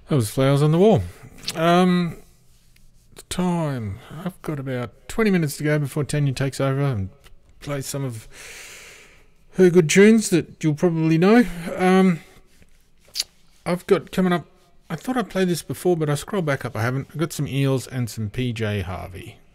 That was Flowers on the Wall. The time. I've got about 20 minutes to go before Tanya takes over and plays some of her good tunes that you'll probably know. I've got coming up, I thought I played this before, but I scrolled back up. I haven't. I've got some Eels and some PJ Harvey.